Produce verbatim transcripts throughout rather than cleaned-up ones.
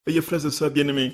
Voyez, frères et sœurs bien-aimés.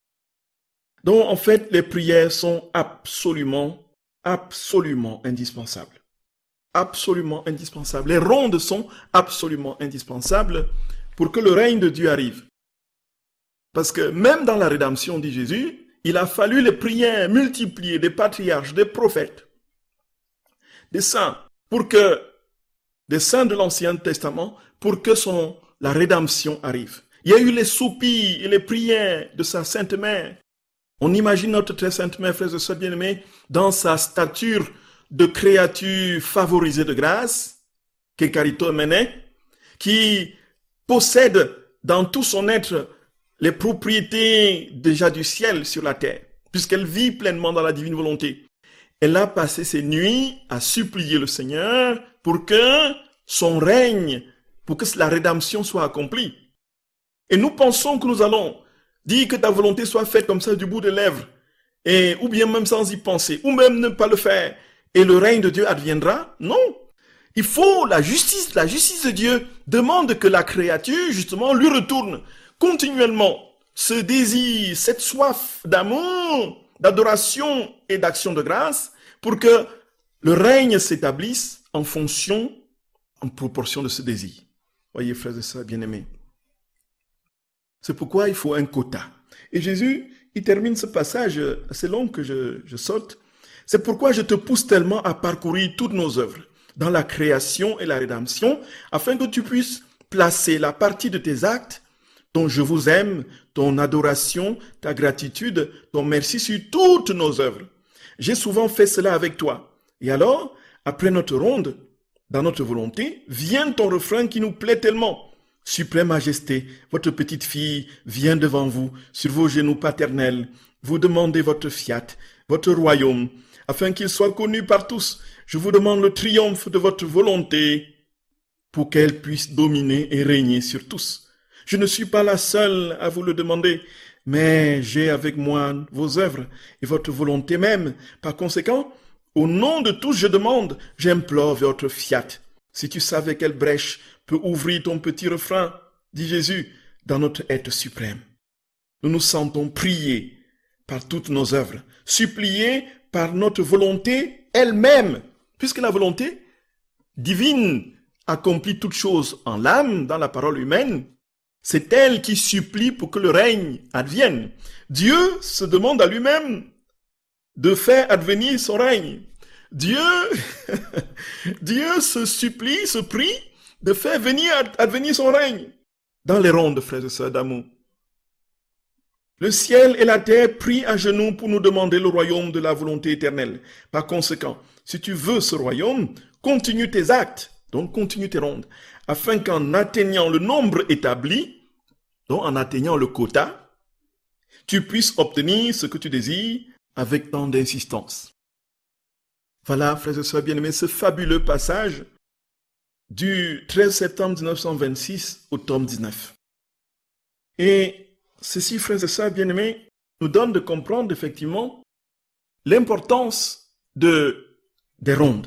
Donc, en fait, les prières sont absolument, absolument indispensables. Absolument indispensables. Les rondes sont absolument indispensables pour que le règne de Dieu arrive. Parce que même dans la rédemption, dit Jésus, il a fallu les prières multipliées des patriarches, des prophètes, des saints, pour que, des saints de l'Ancien Testament, pour que son, la rédemption arrive. Il y a eu les soupirs et les prières de sa Sainte Mère. On imagine notre très Sainte Mère, frères et sœurs bien-aimés, dans sa stature de créature favorisée de grâce, qu'est Carito Mene, qui possède dans tout son être les propriétés déjà du ciel sur la terre, puisqu'elle vit pleinement dans la divine volonté. Elle a passé ses nuits à supplier le Seigneur pour que son règne, pour que la rédemption soit accomplie. Et nous pensons que nous allons dire que ta volonté soit faite comme ça du bout des lèvres, et, ou bien même sans y penser, ou même ne pas le faire, et le règne de Dieu adviendra. Non. Il faut la justice, la justice de Dieu demande que la créature, justement, lui retourne continuellement ce désir, cette soif d'amour, d'adoration et d'action de grâce pour que le règne s'établisse en fonction, en proportion de ce désir. Voyez, frères et sœurs bien-aimés. C'est pourquoi il faut un quota. Et Jésus, il termine ce passage assez long que je, je saute. C'est pourquoi je te pousse tellement à parcourir toutes nos œuvres dans la création et la rédemption, afin que tu puisses placer la partie de tes actes, ton je vous aime, ton adoration, ta gratitude, ton merci sur toutes nos œuvres. J'ai souvent fait cela avec toi. Et alors, après notre ronde, dans notre volonté, vient ton refrain qui nous plaît tellement. Suprême Majesté, votre petite fille vient devant vous, sur vos genoux paternels. Vous demandez votre fiat, votre royaume, afin qu'il soit connu par tous. Je vous demande le triomphe de votre volonté, pour qu'elle puisse dominer et régner sur tous. Je ne suis pas la seule à vous le demander, mais j'ai avec moi vos œuvres et votre volonté même. Par conséquent, au nom de tous, je demande, j'implore votre fiat. Si tu savais quelle brèche peut ouvrir ton petit refrain, dit Jésus, dans notre être suprême. Nous nous sentons priés par toutes nos œuvres, suppliés par notre volonté elle-même, puisque la volonté divine accomplit toutes choses en l'âme, dans la parole humaine. C'est elle qui supplie pour que le règne advienne. Dieu se demande à lui-même de faire advenir son règne. Dieu, Dieu se supplie, se prie de faire venir advenir son règne dans les rondes, frères et sœurs d'amour. Le ciel et la terre prient à genoux pour nous demander le royaume de la volonté éternelle. Par conséquent, si tu veux ce royaume, continue tes actes, donc continue tes rondes, afin qu'en atteignant le nombre établi, donc en atteignant le quota, tu puisses obtenir ce que tu désires avec tant d'insistance. Voilà, frères et sœurs bien-aimés, ce fabuleux passage du treize septembre mille neuf cent vingt-six au tome dix-neuf. Et ceci, frères et sœurs bien-aimés, nous donne de comprendre effectivement l'importance de, des rondes.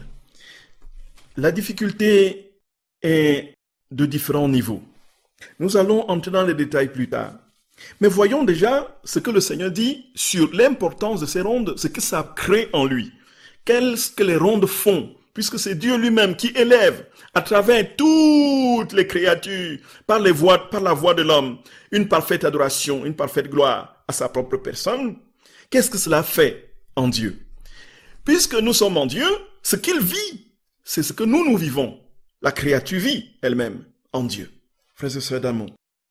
La difficulté est de différents niveaux. Nous allons entrer dans les détails plus tard. Mais voyons déjà ce que le Seigneur dit sur l'importance de ces rondes, ce que ça crée en lui. Qu'est-ce que les rondes font, puisque c'est Dieu lui-même qui élève à travers toutes les créatures, par, les voix, par la voix de l'homme, une parfaite adoration, une parfaite gloire à sa propre personne. Qu'est-ce que cela fait en Dieu? Puisque nous sommes en Dieu, ce qu'il vit, c'est ce que nous, nous vivons. La créature vit elle-même en Dieu. Frères et sœurs d'amour.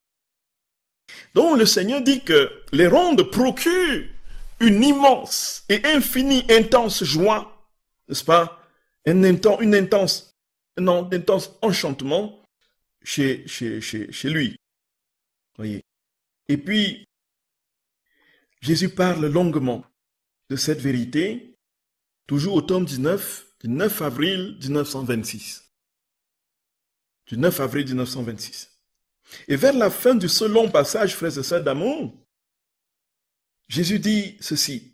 Donc le Seigneur dit que les rondes procurent une immense et infinie, intense joie, n'est-ce pas? Un intense, une intense, un intense enchantement chez, chez, chez, chez lui. Voyez. Et puis, Jésus parle longuement de cette vérité, toujours au tome dix-neuf, du neuf avril mille neuf cent vingt-six. Du neuf avril mille neuf cent vingt-six. Et vers la fin de ce long passage, frères et sœurs d'amour, Jésus dit ceci.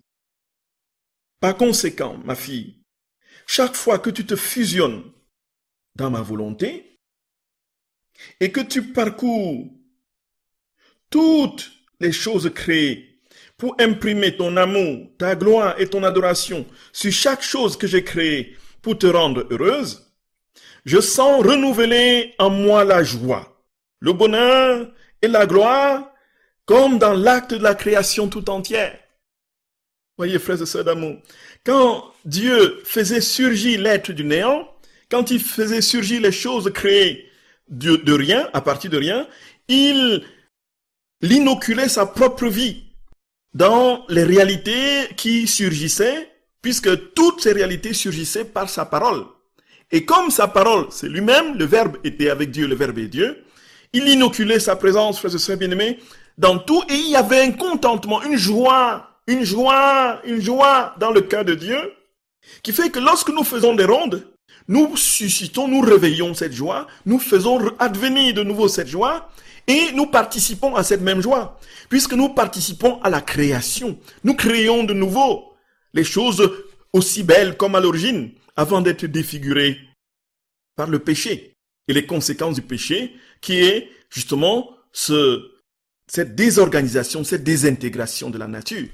Par conséquent, ma fille, chaque fois que tu te fusionnes dans ma volonté et que tu parcours toutes les choses créées, pour imprimer ton amour, ta gloire et ton adoration sur chaque chose que j'ai créée pour te rendre heureuse, je sens renouveler en moi la joie, le bonheur et la gloire comme dans l'acte de la création tout entière. Voyez, frères et sœurs d'amour, quand Dieu faisait surgir l'être du néant, quand il faisait surgir les choses créées de, de rien, à partir de rien, il inoculait sa propre vie dans les réalités qui surgissaient, puisque toutes ces réalités surgissaient par sa parole. Et comme sa parole, c'est lui-même, le Verbe était avec Dieu, le Verbe est Dieu, il inoculait sa présence, frères et sœurs bien-aimés, dans tout, et il y avait un contentement, une joie, une joie, une joie dans le cœur de Dieu, qui fait que lorsque nous faisons des rondes, nous suscitons, nous réveillons cette joie, nous faisons advenir de nouveau cette joie, et nous participons à cette même joie, puisque nous participons à la création. Nous créons de nouveau les choses aussi belles comme à l'origine, avant d'être défigurées par le péché et les conséquences du péché, qui est justement ce, cette désorganisation, cette désintégration de la nature.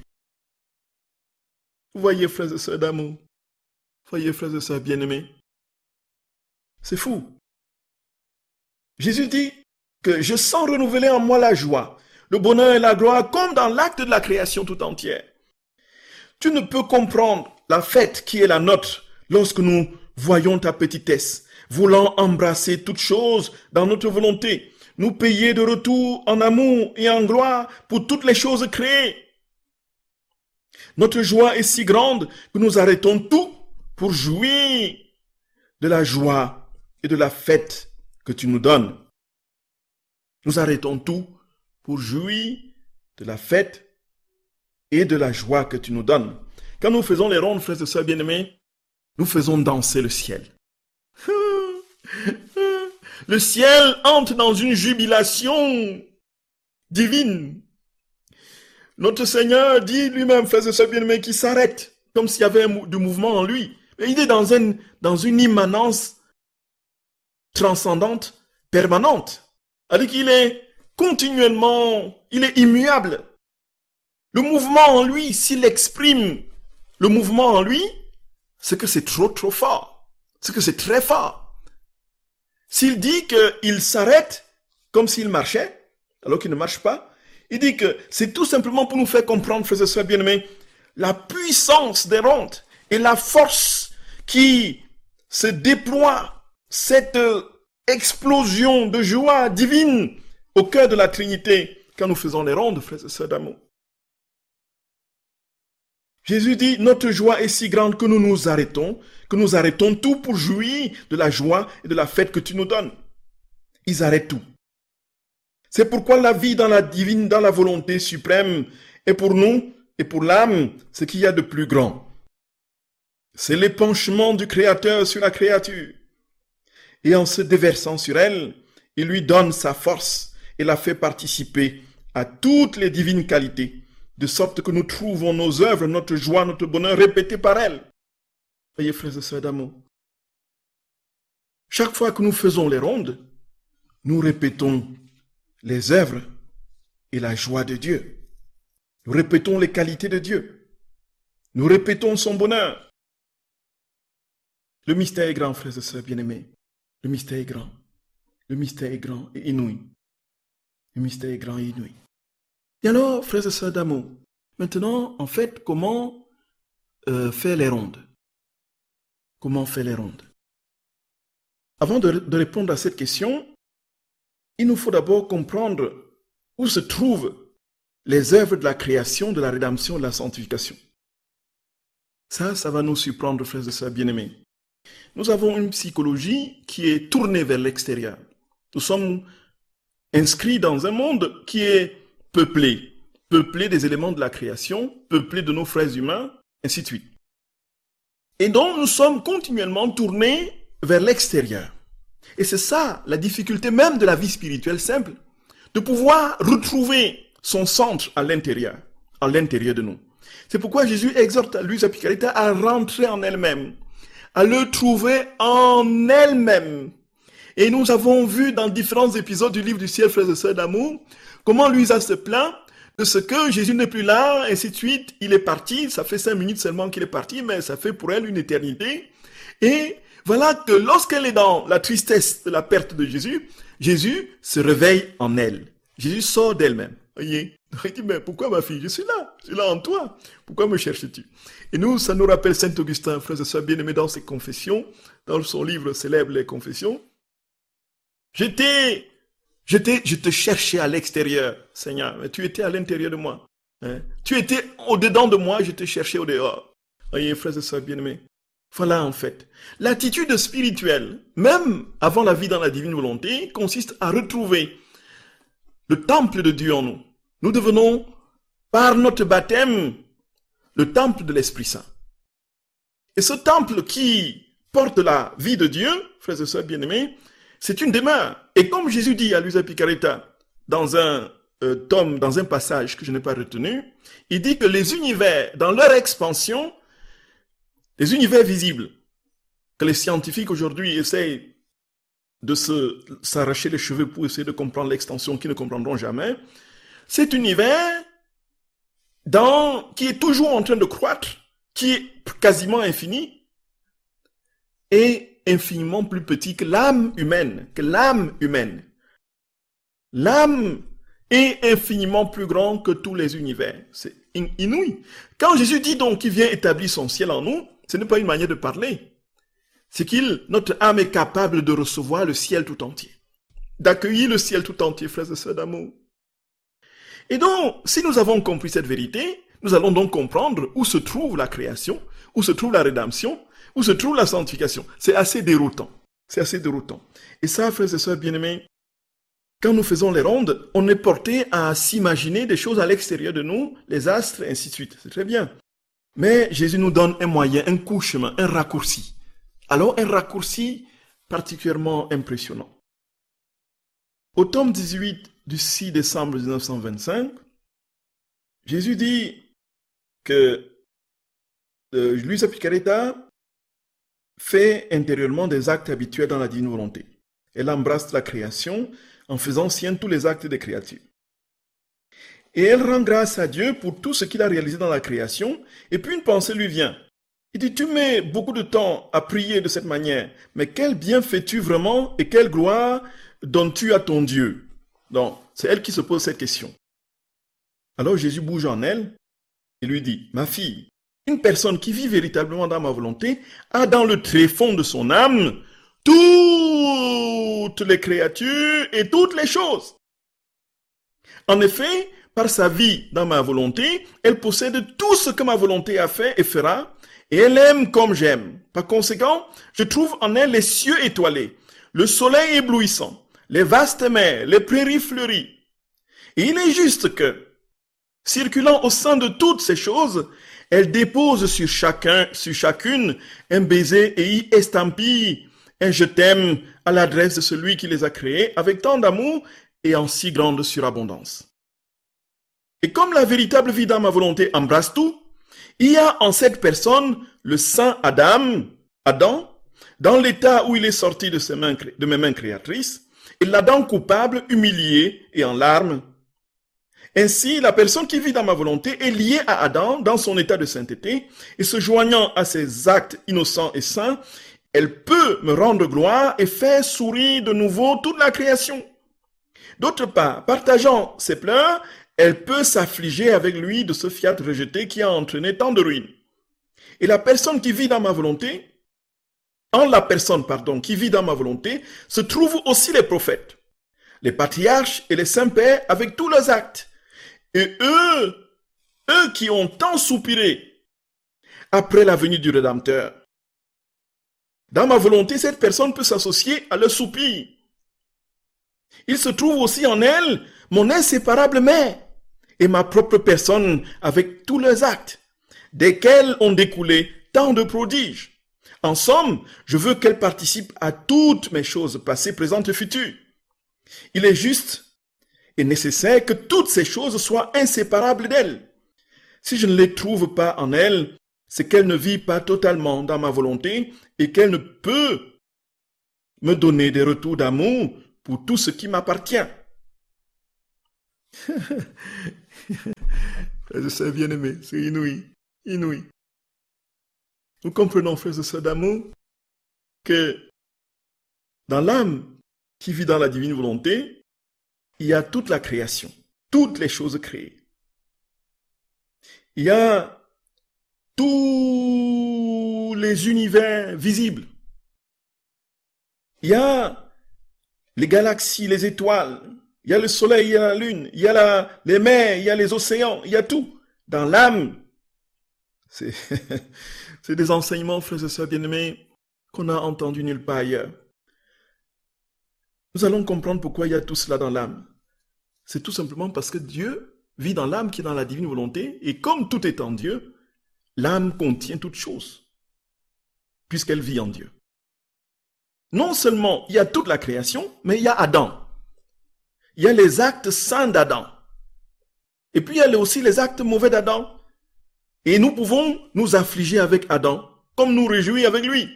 Vous voyez, frères et sœurs d'amour, vous voyez, frères et sœurs bien-aimés, c'est fou. Jésus dit que je sens renouveler en moi la joie, le bonheur et la gloire, comme dans l'acte de la création tout entière. Tu ne peux comprendre la fête qui est la nôtre lorsque nous voyons ta petitesse, voulant embrasser toutes choses dans notre volonté, nous payer de retour en amour et en gloire pour toutes les choses créées. Notre joie est si grande que nous arrêtons tout pour jouir de la joie et de la fête que tu nous donnes. Nous arrêtons tout pour jouir de la fête et de la joie que tu nous donnes. Quand nous faisons les rondes, frères et sœurs bien-aimés, nous faisons danser le ciel. Le ciel entre dans une jubilation divine. Notre Seigneur dit lui-même, frères et sœurs bien-aimés, qu'il s'arrête, comme s'il y avait du mouvement en lui. Mais il est dans, un, dans une immanence transcendante, permanente. C'est-à-dire qu'il est continuellement, il est immuable. Le mouvement en lui, s'il exprime le mouvement en lui, c'est que c'est trop, trop fort. C'est que c'est très fort. S'il dit qu'il s'arrête comme s'il marchait, alors qu'il ne marche pas, il dit que c'est tout simplement pour nous faire comprendre, frères et sœurs bien-aimés, la puissance des rondes et la force qui se déploie, cette explosion de joie divine au cœur de la Trinité quand nous faisons les rondes, frères et sœurs d'amour. Jésus dit, notre joie est si grande que nous nous arrêtons, que nous arrêtons tout pour jouir de la joie et de la fête que tu nous donnes. Ils arrêtent tout. C'est pourquoi la vie dans la divine, dans la volonté suprême, est pour nous et pour l'âme ce qu'il y a de plus grand. C'est l'épanchement du Créateur sur la créature. Et en se déversant sur elle, il lui donne sa force et la fait participer à toutes les divines qualités, de sorte que nous trouvons nos œuvres, notre joie, notre bonheur répétés par elle. Voyez, frères et sœurs d'amour, chaque fois que nous faisons les rondes, nous répétons les œuvres et la joie de Dieu. Nous répétons les qualités de Dieu. Nous répétons son bonheur. Le mystère est grand, frères et sœurs bien-aimés. Le mystère est grand. Le mystère est grand et inouï. Le mystère est grand et inouï. Et alors, frères et sœurs d'amour, maintenant, en fait, comment euh, faire les rondes? Comment faire les rondes? Avant de, de répondre à cette question, il nous faut d'abord comprendre où se trouvent les œuvres de la création, de la rédemption et de la sanctification. Ça, ça va nous surprendre, frères et sœurs bien-aimés. Nous avons une psychologie qui est tournée vers l'extérieur. Nous sommes inscrits dans un monde qui est peuplé, peuplé des éléments de la création, peuplé de nos frères humains, ainsi de suite. Et donc, nous sommes continuellement tournés vers l'extérieur. Et c'est ça, la difficulté même de la vie spirituelle simple, de pouvoir retrouver son centre à l'intérieur, à l'intérieur de nous. C'est pourquoi Jésus exhorte à Luisa Picaretta à rentrer en elle-même, à le trouver en elle-même. Et nous avons vu dans différents épisodes du livre du ciel, frères et sœurs d'amour, comment Luisa se plaint de ce que Jésus n'est plus là, et ainsi de suite. Il est parti, ça fait cinq minutes seulement qu'il est parti, mais ça fait pour elle une éternité. Et voilà que lorsqu'elle est dans la tristesse de la perte de Jésus, Jésus se réveille en elle. Jésus sort d'elle-même. Voyez, il dit, mais pourquoi ma fille? Je suis là, je suis là en toi. Pourquoi me cherches-tu? Et nous, ça nous rappelle Saint Augustin, frères et sœurs bien-aimés, dans ses confessions, dans son livre célèbre, Les Confessions. J'étais, j'étais, je te cherchais à l'extérieur, Seigneur, mais tu étais à l'intérieur de moi. Hein? Tu étais au-dedans de moi, je te cherchais au-dehors. Voyez, frères et sœurs bien-aimés. Voilà, en fait. L'attitude spirituelle, même avant la vie dans la divine volonté, consiste à retrouver le temple de Dieu en nous. Nous devenons, par notre baptême, le temple de l'Esprit Saint. Et ce temple qui porte la vie de Dieu, frères et sœurs bien-aimés, c'est une demeure. Et comme Jésus dit à Luisa Picaretta, dans un euh, tome, dans un passage que je n'ai pas retenu, il dit que les univers, dans leur expansion, les univers visibles, que les scientifiques aujourd'hui essayent de se, s'arracher les cheveux pour essayer de comprendre l'extension qu'ils ne comprendront jamais, cet univers dans, qui est toujours en train de croître, qui est quasiment infini, est infiniment plus petit que l'âme humaine, que l'âme humaine. L'âme est infiniment plus grand que tous les univers. C'est inouï. Quand Jésus dit donc qu'il vient établir son ciel en nous, ce n'est pas une manière de parler. C'est qu'il, notre âme est capable de recevoir le ciel tout entier. D'accueillir le ciel tout entier, frères et sœurs d'amour. Et donc, si nous avons compris cette vérité, nous allons donc comprendre où se trouve la création, où se trouve la rédemption, où se trouve la sanctification. C'est assez déroutant. C'est assez déroutant. Et ça, frères et sœurs bien-aimés, quand nous faisons les rondes, on est porté à s'imaginer des choses à l'extérieur de nous, les astres, et ainsi de suite. C'est très bien. Mais Jésus nous donne un moyen, un coup-chemin, un raccourci. Alors, un raccourci particulièrement impressionnant. Au tome dix-huit du six décembre mille neuf cent vingt-cinq, Jésus dit que euh, Luisa Picaretta fait intérieurement des actes habituels dans la divine volonté. Elle embrasse la création en faisant sien tous les actes des créatures. Et elle rend grâce à Dieu pour tout ce qu'il a réalisé dans la création, et puis une pensée lui vient. Il dit, tu mets beaucoup de temps à prier de cette manière, mais quel bien fais-tu vraiment et quelle gloire donnes-tu à ton Dieu? Donc, c'est elle qui se pose cette question. Alors Jésus bouge en elle et lui dit, ma fille, une personne qui vit véritablement dans ma volonté a dans le tréfonds de son âme toutes les créatures et toutes les choses. En effet, par sa vie dans ma volonté, elle possède tout ce que ma volonté a fait et fera, et elle aime comme j'aime. Par conséquent, je trouve en elle les cieux étoilés, le soleil éblouissant, les vastes mers, les prairies fleuries. Et il est juste que, circulant au sein de toutes ces choses, elle dépose sur chacun, sur chacune, un baiser et y estampille un je t'aime à l'adresse de celui qui les a créés avec tant d'amour et en si grande surabondance. Et comme la véritable vie dans ma volonté embrasse tout, il y a en cette personne le saint Adam, Adam, dans l'état où il est sorti de, ses mains, de mes mains créatrices, et l'Adam coupable, humilié et en larmes. Ainsi, la personne qui vit dans ma volonté est liée à Adam dans son état de sainteté, et se joignant à ses actes innocents et saints, elle peut me rendre gloire et faire sourire de nouveau toute la création. D'autre part, partageant ses pleurs, elle peut s'affliger avec lui de ce fiat rejeté qui a entraîné tant de ruines. Et la personne qui vit dans ma volonté, en la personne, pardon, qui vit dans ma volonté, se trouvent aussi les prophètes, les patriarches et les saints-pères avec tous leurs actes. Et eux, eux qui ont tant soupiré après la venue du Rédempteur. Dans ma volonté, cette personne peut s'associer à leur soupir. Il se trouve aussi en elle mon inséparable mère et ma propre personne avec tous leurs actes, desquels ont découlé tant de prodiges. En somme, je veux qu'elle participe à toutes mes choses passées, présentes et futures. Il est juste et nécessaire que toutes ces choses soient inséparables d'elle. Si je ne les trouve pas en elle, c'est qu'elle ne vit pas totalement dans ma volonté et qu'elle ne peut me donner des retours d'amour pour tout ce qui m'appartient. Frères et sœurs bien-aimés, c'est inouï, inouï. Nous comprenons, frères et sœurs d'amour, que dans l'âme qui vit dans la divine volonté, il y a toute la création, toutes les choses créées. Il y a tous les univers visibles. Il y a les galaxies, les étoiles, il y a le soleil, il y a la lune, il y a la, les mers, il y a les océans, il y a tout. Dans l'âme, c'est, c'est des enseignements, frères et sœurs bien-aimés, qu'on n'a entendus nulle part ailleurs. Nous allons comprendre pourquoi il y a tout cela dans l'âme. C'est tout simplement parce que Dieu vit dans l'âme qui est dans la divine volonté, et comme tout est en Dieu, l'âme contient toute chose, puisqu'elle vit en Dieu. Non seulement il y a toute la création, mais il y a Adam. Il y a les actes saints d'Adam. Et puis il y a aussi les actes mauvais d'Adam. Et nous pouvons nous affliger avec Adam, comme nous réjouir avec lui.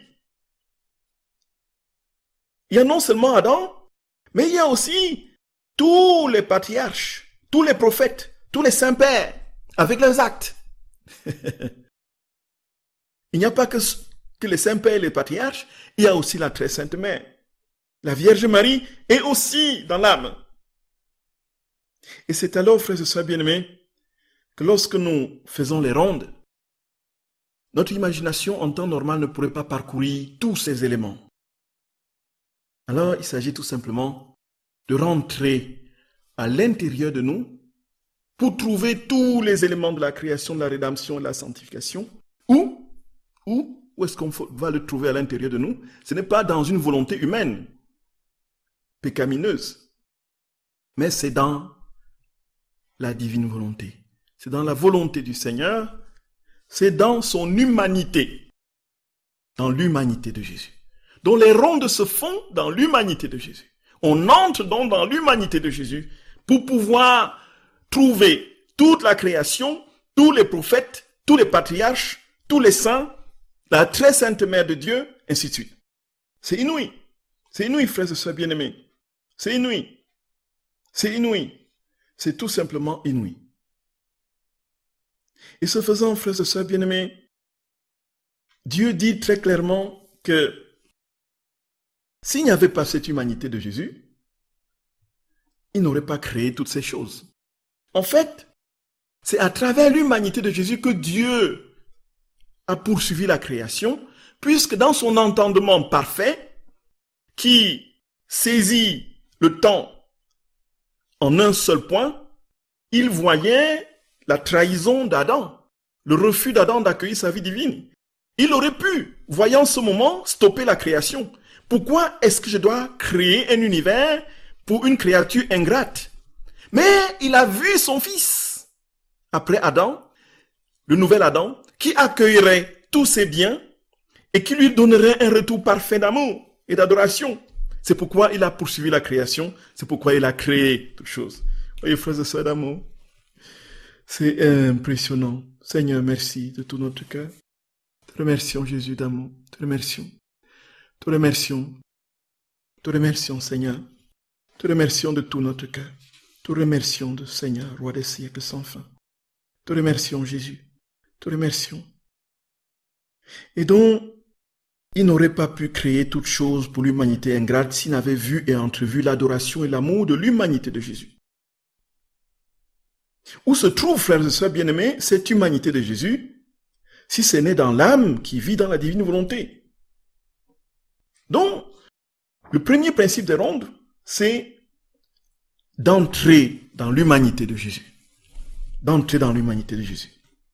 Il y a non seulement Adam, mais il y a aussi tous les patriarches, tous les prophètes, tous les saints-pères, avec leurs actes. Il n'y a pas que, que les saints-pères et les patriarches, il y a aussi la très sainte mère. La Vierge Marie est aussi dans l'âme. Et c'est alors, frères et sœurs bien-aimés, que lorsque nous faisons les rondes, notre imagination en temps normal ne pourrait pas parcourir tous ces éléments. Alors, il s'agit tout simplement de rentrer à l'intérieur de nous pour trouver tous les éléments de la création, de la rédemption et de la sanctification. Où, où, où est-ce qu'on va le trouver à l'intérieur de nous? Ce n'est pas dans une volonté humaine, pécamineuse, mais c'est dans la divine volonté. C'est dans la volonté du Seigneur, c'est dans son humanité, dans l'humanité de Jésus. Donc les rondes se font dans l'humanité de Jésus. On entre donc dans l'humanité de Jésus pour pouvoir trouver toute la création, tous les prophètes, tous les patriarches, tous les saints, la très sainte mère de Dieu, ainsi de suite. C'est inouï. C'est inouï, frères et sœurs bien-aimés. C'est inouï. C'est inouï. C'est tout simplement inouï. Et ce faisant, frères et sœurs bien-aimés, Dieu dit très clairement que s'il n'y avait pas cette humanité de Jésus, il n'aurait pas créé toutes ces choses. En fait, c'est à travers l'humanité de Jésus que Dieu a poursuivi la création, puisque dans son entendement parfait, qui saisit le temps en un seul point, il voyait la trahison d'Adam, le refus d'Adam d'accueillir sa vie divine. Il aurait pu, voyant ce moment, stopper la création. Pourquoi est-ce que je dois créer un univers pour une créature ingrate? Mais il a vu son fils, après Adam, le nouvel Adam, qui accueillerait tous ses biens et qui lui donnerait un retour parfait d'amour et d'adoration. C'est pourquoi il a poursuivi la création, c'est pourquoi il a créé toutes choses. Voyez, frères et sœurs d'amour, c'est impressionnant. Seigneur, merci de tout notre cœur. Te remercions, Jésus d'amour. Te remercions. Te remercions. Te remercions, Seigneur. Te remercions de tout notre cœur. Te remercions, de Seigneur, Roi des siècles sans fin. Te remercions, Jésus. Te remercions. Et donc, il n'aurait pas pu créer toute chose pour l'humanité ingrate s'il n'avait vu et entrevu l'adoration et l'amour de l'humanité de Jésus. Où se trouve, frères et sœurs bien-aimés, cette humanité de Jésus, si ce n'est dans l'âme qui vit dans la divine volonté? Donc, le premier principe des rondes, c'est d'entrer dans l'humanité de Jésus. D'entrer dans l'humanité de Jésus.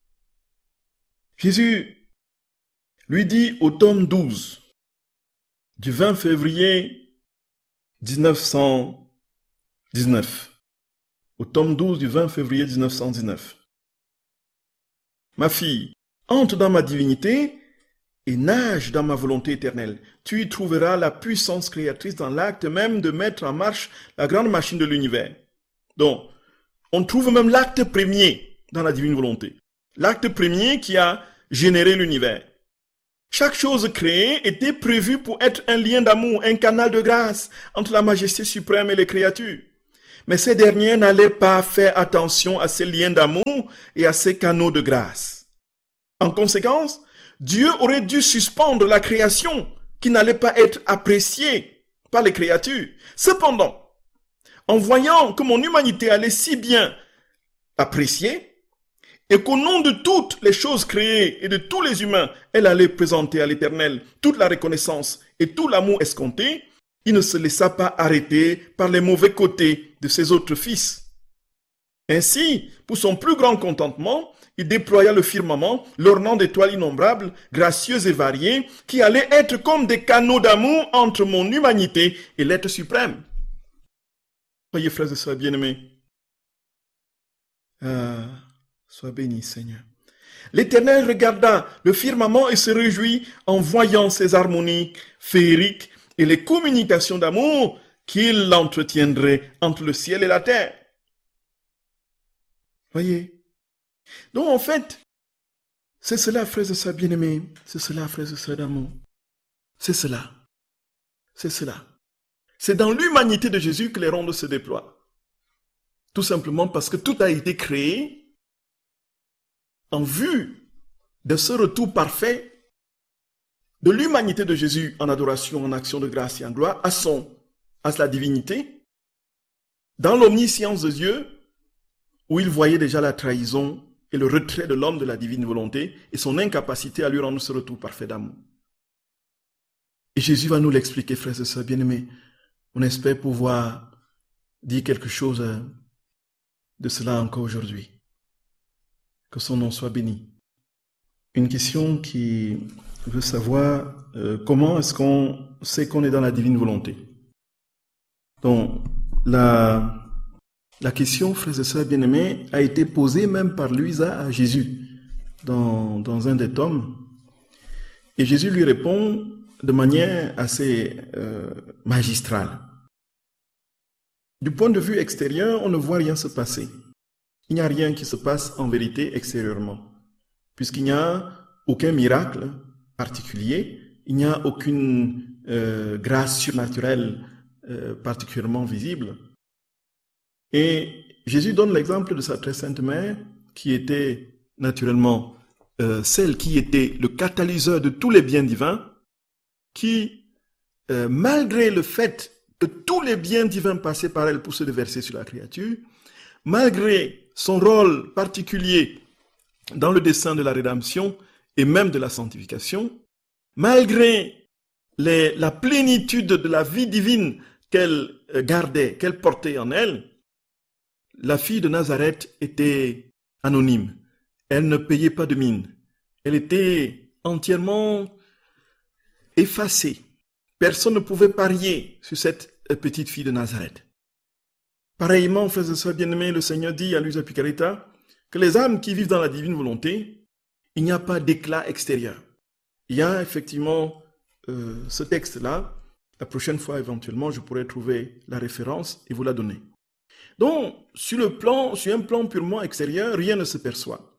Jésus lui dit au tome douze du vingt février mille neuf cent dix-neuf, au tome douze du vingt février mille neuf cent dix-neuf, « Ma fille, entre dans ma divinité et nage dans ma volonté éternelle. Tu y trouveras la puissance créatrice dans l'acte même de mettre en marche la grande machine de l'univers. » Donc, on trouve même l'acte premier dans la divine volonté. L'acte premier qui a généré l'univers. Chaque chose créée était prévue pour être un lien d'amour, un canal de grâce entre la majesté suprême et les créatures. Mais ces derniers n'allaient pas faire attention à ces liens d'amour et à ces canaux de grâce. En conséquence, Dieu aurait dû suspendre la création qui n'allait pas être appréciée par les créatures. Cependant, en voyant que mon humanité allait si bien appréciée, et qu'au nom de toutes les choses créées et de tous les humains, elle allait présenter à l'Éternel toute la reconnaissance et tout l'amour escompté, il ne se laissa pas arrêter par les mauvais côtés de ses autres fils. Ainsi, pour son plus grand contentement, il déploya le firmament, l'ornant d'étoiles innombrables, gracieuses et variées, qui allaient être comme des canaux d'amour entre mon humanité et l'être suprême. Voyez, frères et sœurs bien-aimés, ah, sois béni, Seigneur. L'Éternel regarda le firmament et se réjouit en voyant ces harmonies féeriques et les communications d'amour qu'il entretiendrait entre le ciel et la terre. Voyez. Donc en fait, c'est cela, frères et sœurs bien-aimés, c'est cela, frères et sœurs d'amour. C'est cela. C'est cela. C'est dans l'humanité de Jésus que les rondes se déploient. Tout simplement parce que tout a été créé en vue de ce retour parfait de l'humanité de Jésus en adoration, en action de grâce et en gloire à son, à la divinité, dans l'omniscience de Dieu, où il voyait déjà la trahison et le retrait de l'homme de la divine volonté et son incapacité à lui rendre ce retour parfait d'amour. Et Jésus va nous l'expliquer, frères et sœurs bien-aimés. On espère pouvoir dire quelque chose de cela encore aujourd'hui. Que son nom soit béni. Une question qui veut savoir euh, comment est-ce qu'on sait qu'on est dans la divine volonté. Donc, la, la question, frères et sœurs bien-aimés, a été posée même par Luisa à Jésus dans, dans un des tomes. Et Jésus lui répond de manière assez euh, magistrale. Du point de vue extérieur, on ne voit rien se passer. Il n'y a rien qui se passe en vérité extérieurement, puisqu'il n'y a aucun miracle particulier, il n'y a aucune euh, grâce surnaturelle euh, particulièrement visible. Et Jésus donne l'exemple de sa très sainte mère, qui était naturellement euh, celle qui était le catalyseur de tous les biens divins, qui, euh, malgré le fait que tous les biens divins passaient par elle pour se déverser sur la créature, malgré son rôle particulier dans le dessein de la rédemption et même de la sanctification, malgré les, la plénitude de la vie divine qu'elle gardait, qu'elle portait en elle, la fille de Nazareth était anonyme. Elle ne payait pas de mine. Elle était entièrement effacée. Personne ne pouvait parier sur cette petite fille de Nazareth. Pareillement, frères et sœurs bien-aimés, le Seigneur dit à Luisa Picaretta que les âmes qui vivent dans la divine volonté, il n'y a pas d'éclat extérieur. Il y a effectivement euh, ce texte-là. La prochaine fois, éventuellement, je pourrai trouver la référence et vous la donner. Donc, sur le plan, sur un plan purement extérieur, rien ne se perçoit.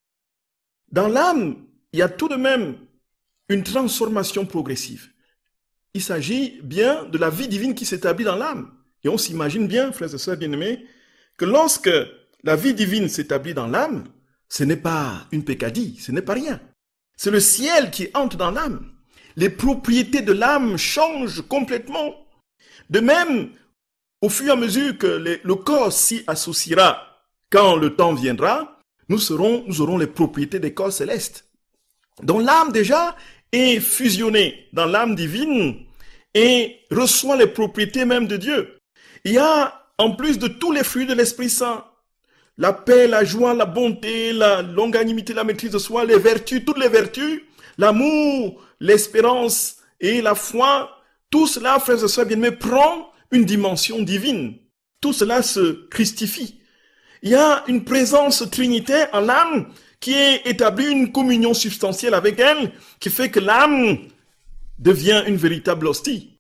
Dans l'âme, il y a tout de même une transformation progressive. Il s'agit bien de la vie divine qui s'établit dans l'âme. Et on s'imagine bien, frères et sœurs bien-aimés, que lorsque la vie divine s'établit dans l'âme, ce n'est pas une peccadille, ce n'est pas rien. C'est le ciel qui entre dans l'âme. Les propriétés de l'âme changent complètement. De même, au fur et à mesure que les, le corps s'y associera, quand le temps viendra, nous, serons, nous aurons les propriétés des corps célestes. Donc l'âme déjà est fusionnée dans l'âme divine et reçoit les propriétés même de Dieu. Il y a, en plus de tous les fruits de l'Esprit Saint, la paix, la joie, la bonté, la longanimité, la maîtrise de soi, les vertus, toutes les vertus, l'amour, l'espérance et la foi, tout cela, frères et sœurs bien-aimés, prend une dimension divine. Tout cela se christifie. Il y a une présence trinitaire en l'âme qui est établie une communion substantielle avec elle, qui fait que l'âme devient une véritable hostie.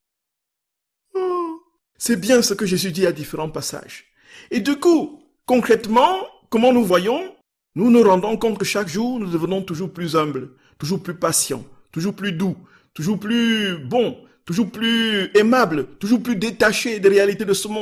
C'est bien ce que Jésus dit à différents passages. Et du coup, concrètement, comment nous voyons? Nous nous rendons compte que chaque jour, nous devenons toujours plus humbles, toujours plus patients, toujours plus doux, toujours plus bons, toujours plus aimables, toujours plus détachés des réalités de ce monde,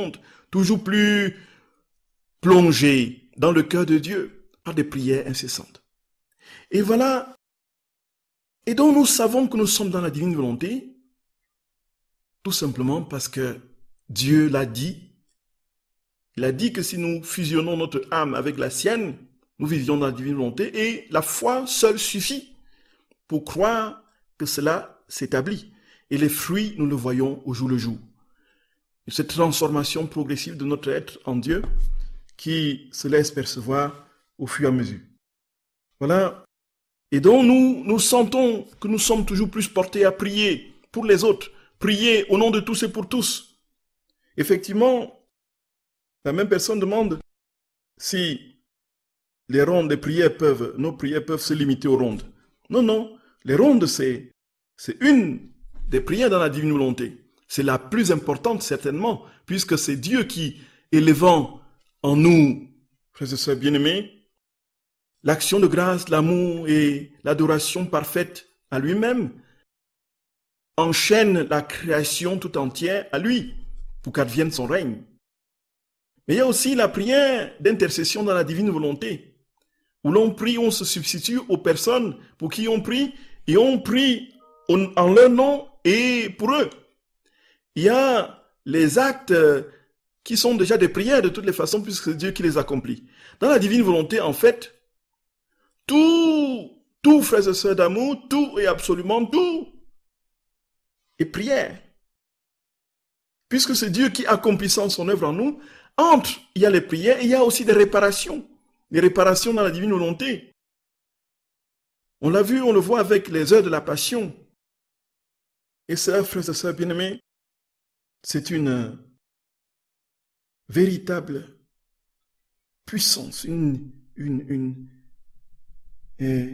toujours plus plongés dans le cœur de Dieu par des prières incessantes. Et voilà, et donc nous savons que nous sommes dans la divine volonté, tout simplement parce que Dieu l'a dit. Il a dit que si nous fusionnons notre âme avec la sienne, nous vivions dans la divine volonté, et la foi seule suffit pour croire que cela s'établit. Et les fruits, nous le voyons au jour le jour. Cette transformation progressive de notre être en Dieu qui se laisse percevoir au fur et à mesure. Voilà. Et donc nous, nous sentons que nous sommes toujours plus portés à prier pour les autres, prier au nom de tous et pour tous. Effectivement, la même personne demande si les rondes des prières peuvent, nos prières peuvent se limiter aux rondes. Non, non, les rondes, c'est, c'est une des prières dans la divine volonté. C'est la plus importante, certainement, puisque c'est Dieu qui, élevant en nous, frères et sœurs bien-aimés, l'action de grâce, l'amour et l'adoration parfaite à lui-même, enchaîne la création tout entière à lui, pour qu'advienne son règne. Mais il y a aussi la prière d'intercession dans la divine volonté, où l'on prie, on se substitue aux personnes pour qui on prie, et on prie en leur nom et pour eux. Il y a les actes qui sont déjà des prières de toutes les façons, puisque c'est Dieu qui les accomplit. Dans la divine volonté, en fait, tout, tout, frères et sœurs d'amour, tout et absolument tout est prière. Puisque c'est Dieu qui, accomplissant son œuvre en nous, entre, il y a les prières et il y a aussi des réparations. Des réparations dans la divine volonté. On l'a vu, on le voit avec les heures de la passion. Et ça, frères et sœurs bien-aimés, c'est une véritable puissance, une, une, une, et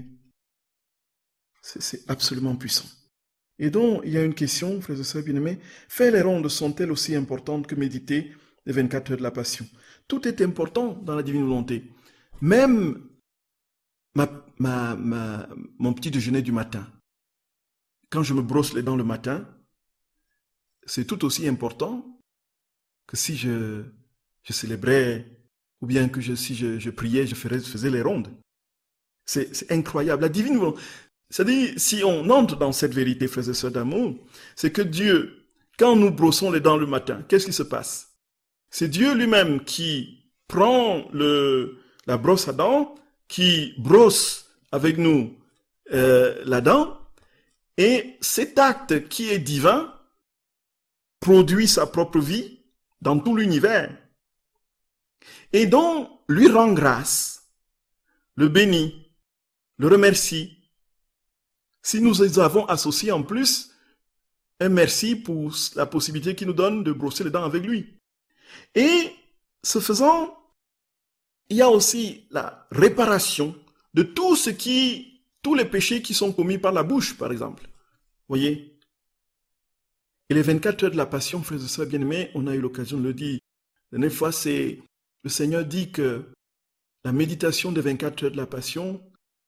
c'est, c'est absolument puissant. Et donc, il y a une question, frères et sœurs bien-aimés, faire les rondes sont-elles aussi importantes que méditer les vingt-quatre heures de la passion? Tout est important dans la divine volonté. Même ma, ma, ma, mon petit déjeuner du matin. Quand je me brosse les dents le matin, c'est tout aussi important que si je, je célébrais, ou bien que je, si je, je priais, je ferais, je faisais les rondes. C'est, c'est incroyable. La divine volonté, c'est-à-dire, si on entre dans cette vérité, frères et sœurs d'amour, c'est que Dieu, quand nous brossons les dents le matin, qu'est-ce qui se passe? C'est Dieu lui-même qui prend le, la brosse à dents, qui brosse avec nous euh, la dent, et cet acte qui est divin produit sa propre vie dans tout l'univers. Et donc, lui rend grâce, le bénit, le remercie. Si nous avons associé en plus un merci pour la possibilité qu'il nous donne de brosser les dents avec lui. Et ce faisant, il y a aussi la réparation de tout ce qui, tous les péchés qui sont commis par la bouche, par exemple. Voyez? Et les vingt-quatre heures de la passion, frères et sœurs bien-aimés, on a eu l'occasion de le dire. La dernière fois, c'est, le Seigneur dit que la méditation des vingt-quatre heures de la passion,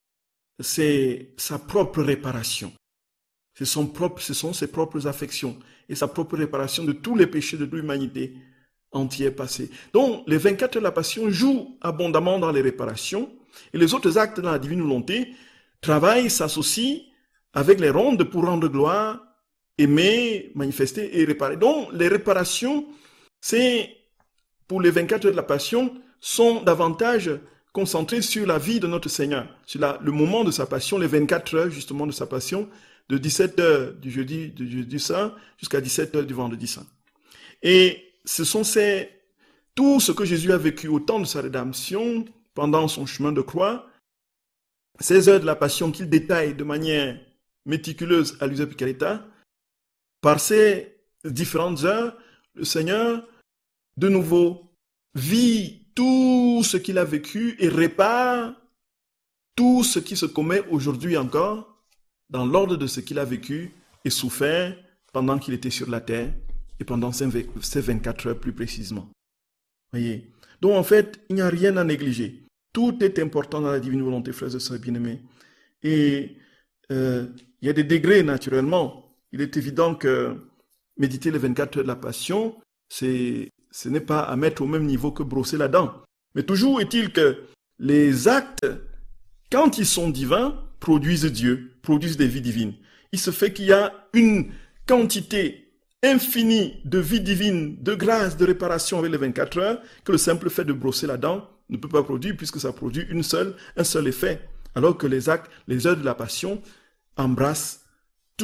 c'est sa propre réparation. C'est son propre, ce sont ses propres affections et sa propre réparation de tous les péchés de l'humanité entière passée. Donc, les vingt-quatre heures de la passion jouent abondamment dans les réparations et les autres actes dans la divine volonté travaillent, s'associent avec les rondes pour rendre gloire, aimer, manifester et réparer. Donc, les réparations, c'est, pour les vingt-quatre heures de la passion, sont davantage concentrées sur la vie de notre Seigneur, sur la, le moment de sa passion, les vingt-quatre heures justement de sa passion, de dix-sept heures du jeudi, du jeudi saint jusqu'à dix-sept heures du vendredi saint. Et ce sont ces, tout ce que Jésus a vécu au temps de sa rédemption, pendant son chemin de croix, ces heures de la passion qu'il détaille de manière méticuleuse à l'usage Picaretta, par ces différentes heures, le Seigneur, de nouveau, vit tout ce qu'il a vécu et répare tout ce qui se commet aujourd'hui encore dans l'ordre de ce qu'il a vécu et souffert pendant qu'il était sur la terre et pendant ces vingt-quatre heures plus précisément. Voyez. Donc en fait, il n'y a rien à négliger. Tout est important dans la divine volonté, frères et sœurs bien-aimés. Et euh, il y a des degrés naturellement. Il est évident que méditer les vingt-quatre heures de la passion, c'est ce n'est pas à mettre au même niveau que brosser la dent. Mais toujours est-il que les actes, quand ils sont divins, produisent Dieu, produisent des vies divines. Il se fait qu'il y a une quantité infinie de vie divine, de grâce, de réparation avec les vingt-quatre heures, que le simple fait de brosser la dent ne peut pas produire, puisque ça produit une seule, un seul effet. Alors que les actes, les œuvres de la passion embrassent toutes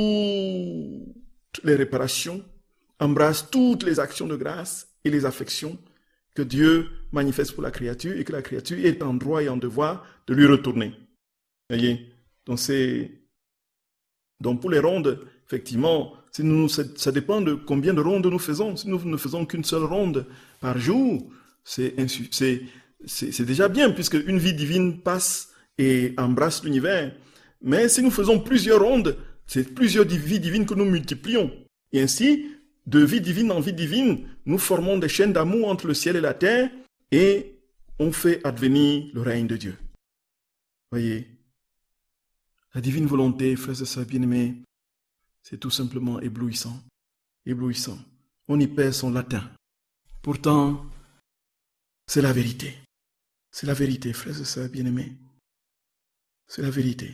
les réparations, embrassent toutes les actions de grâce et les affections que Dieu manifeste pour la créature et que la créature est en droit et en devoir de lui retourner. Voyez? Donc, c'est... Donc, pour les rondes, effectivement, si nous, ça dépend de combien de rondes nous faisons. Si nous ne faisons qu'une seule ronde par jour, c'est, c'est, c'est, c'est déjà bien, puisque une vie divine passe et embrasse l'univers. Mais si nous faisons plusieurs rondes, c'est plusieurs vies divines que nous multiplions. Et ainsi, de vie divine en vie divine, nous formons des chaînes d'amour entre le ciel et la terre et on fait advenir le règne de Dieu. Voyez, la divine volonté, frères et sœurs bien-aimés, c'est tout simplement éblouissant, éblouissant. On y perd son latin. Pourtant, c'est la vérité. C'est la vérité, frères et sœurs bien-aimés. C'est la vérité.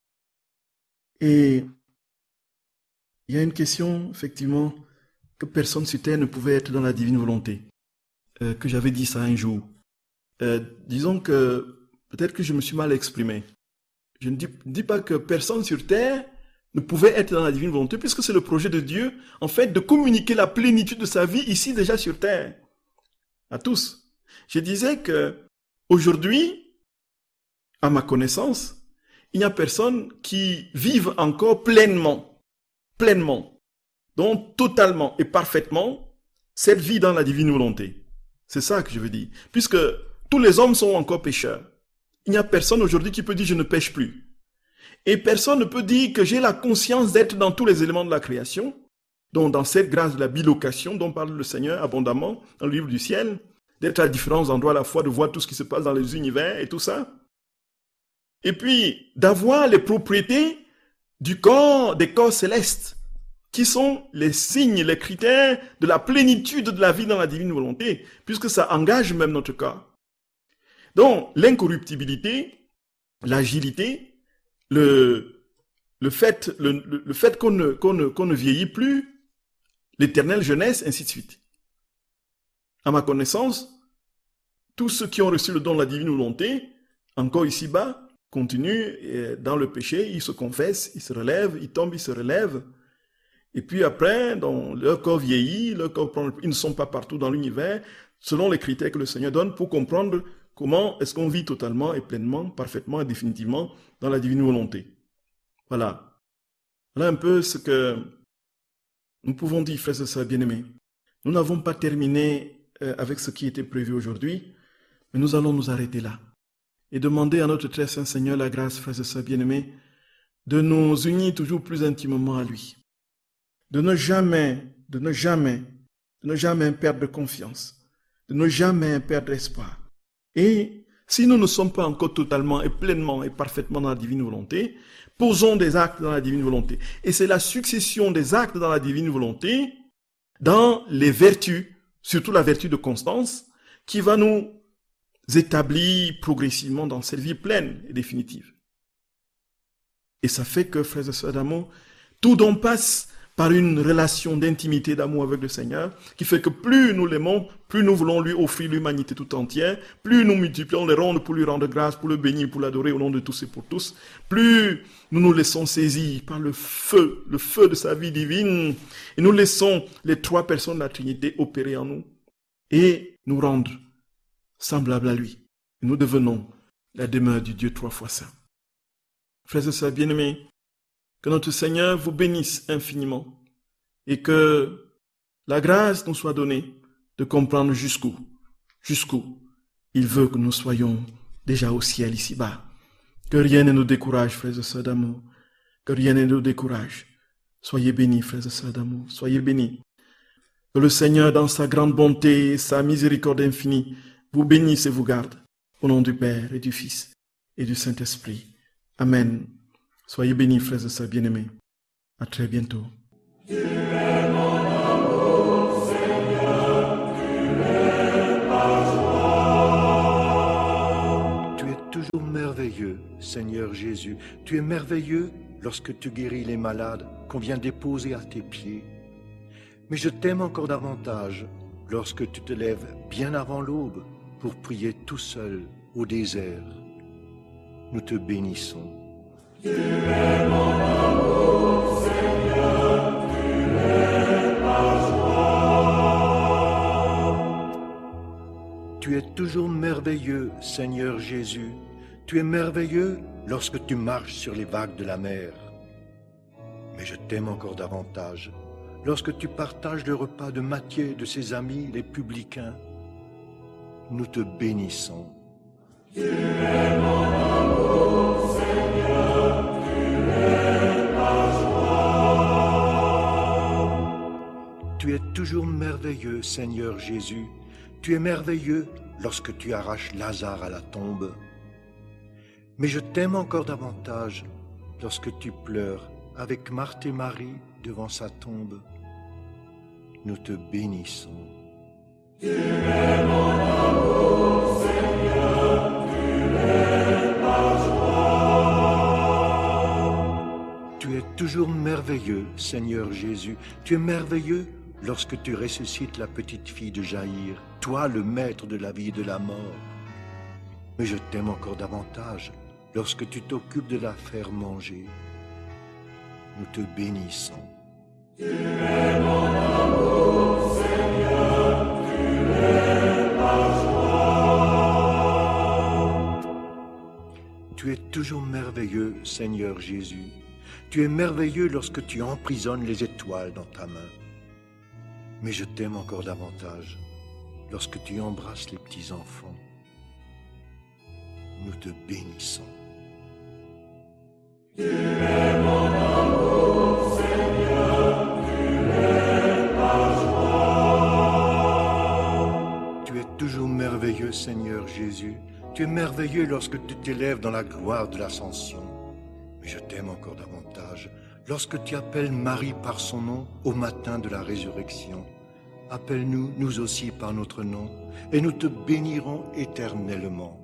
Et il y a une question, effectivement, que personne sur terre ne pouvait être dans la divine volonté. Euh, que j'avais dit ça un jour. Euh, disons que, peut-être que je me suis mal exprimé. Je ne dis, dis pas que personne sur terre ne pouvait être dans la divine volonté, puisque c'est le projet de Dieu, en fait, de communiquer la plénitude de sa vie ici déjà sur terre. À tous. Je disais que, aujourd'hui, à ma connaissance, il n'y a personne qui vive encore pleinement, pleinement, donc totalement et parfaitement, cette vie dans la divine volonté. C'est ça que je veux dire. Puisque tous les hommes sont encore pécheurs. Il n'y a personne aujourd'hui qui peut dire « je ne pêche plus ». Et personne ne peut dire que j'ai la conscience d'être dans tous les éléments de la création, donc dans cette grâce de la bilocation dont parle le Seigneur abondamment dans le livre du ciel, d'être à différents endroits à la fois, de voir tout ce qui se passe dans les univers et tout ça. Et puis, d'avoir les propriétés du corps, des corps célestes, qui sont les signes, les critères de la plénitude de la vie dans la divine volonté, puisque ça engage même notre corps. Donc, l'incorruptibilité, l'agilité, le, le fait, le, le, le fait qu'on ne, qu'on ne, qu'on ne vieillit plus, l'éternelle jeunesse, ainsi de suite. À ma connaissance, tous ceux qui ont reçu le don de la divine volonté, encore ici-bas, continuent dans le péché, ils se confessent, ils se relèvent, ils tombent, ils se relèvent. Et puis après, donc, leur corps vieillit, leur corps prend, ils ne sont pas partout dans l'univers, selon les critères que le Seigneur donne pour comprendre comment est-ce qu'on vit totalement et pleinement, parfaitement et définitivement dans la divine volonté. Voilà. Voilà un peu ce que nous pouvons dire, frères et sœurs bien-aimés. Nous n'avons pas terminé euh, avec ce qui était prévu aujourd'hui, mais nous allons nous arrêter là et demander à notre très saint Seigneur la grâce, frères et sœurs bien-aimés, de nous unir toujours plus intimement à lui. De ne jamais, de ne jamais, de ne jamais perdre confiance, de ne jamais perdre espoir. Et si nous ne sommes pas encore totalement et pleinement et parfaitement dans la divine volonté, posons des actes dans la divine volonté. Et c'est la succession des actes dans la divine volonté, dans les vertus, surtout la vertu de constance, qui va nous établir progressivement dans cette vie pleine et définitive. Et ça fait que, frères et sœurs d'amour, tout don passe par une relation d'intimité, d'amour avec le Seigneur, qui fait que plus nous l'aimons, plus nous voulons lui offrir l'humanité tout entière, plus nous multiplions les rondes pour lui rendre grâce, pour le bénir, pour l'adorer au nom de tous et pour tous, plus nous nous laissons saisir par le feu, le feu de sa vie divine, et nous laissons les trois personnes de la Trinité opérer en nous, et nous rendre semblables à lui. Et nous devenons la demeure du Dieu trois fois saint. Frères et sœurs bien-aimés, que notre Seigneur vous bénisse infiniment et que la grâce nous soit donnée de comprendre jusqu'où, jusqu'où il veut que nous soyons déjà au ciel ici-bas. Que rien ne nous décourage, frères et sœurs d'amour. Que rien ne nous décourage. Soyez bénis, frères et sœurs d'amour. Soyez bénis. Que le Seigneur, dans sa grande bonté et sa miséricorde infinie, vous bénisse et vous garde. Au nom du Père et du Fils et du Saint-Esprit. Amen. Soyez bénis, frères et sœurs bien-aimés. À très bientôt. Tu es mon amour, Seigneur. toujours merveilleux, Seigneur Jésus. Tu es merveilleux lorsque tu guéris les malades qu'on vient déposer à tes pieds. Mais je t'aime encore davantage lorsque tu te lèves bien avant l'aube pour prier tout seul au désert. Nous te bénissons. Tu es mon amour, Seigneur, tu es ma joie. Tu es toujours merveilleux, Seigneur Jésus. Tu es merveilleux lorsque tu marches sur les vagues de la mer. Mais je t'aime encore davantage lorsque tu partages le repas de Matthieu et de ses amis, les publicains. Nous te bénissons. Tu es mon amour, Seigneur, tu es ma joie. Tu es toujours merveilleux, Seigneur Jésus. Tu es merveilleux lorsque tu arraches Lazare à la tombe. Mais je t'aime encore davantage lorsque tu pleures avec Marthe et Marie devant sa tombe. Nous te bénissons. Tu es mon amour, Seigneur, tu es ma joie. Tu es toujours merveilleux, Seigneur Jésus. Tu es merveilleux lorsque tu ressuscites la petite fille de Jaïr, toi le maître de la vie et de la mort. Mais je t'aime encore davantage lorsque tu t'occupes de la faire manger. Nous te bénissons. Tu es mon amour, Seigneur, tu es ma joie. Tu es toujours merveilleux, Seigneur Jésus. Tu es merveilleux lorsque tu emprisonnes les étoiles dans ta main. Mais je t'aime encore davantage lorsque tu embrasses les petits enfants. Nous te bénissons. Tu es mon amour, Seigneur, tu es ma joie. Tu es toujours merveilleux, Seigneur Jésus. Tu es merveilleux lorsque tu t'élèves dans la gloire de l'ascension. Mais je t'aime encore davantage lorsque tu appelles Marie par son nom au matin de la résurrection. Appelle-nous, nous aussi, par notre nom, et nous te bénirons éternellement.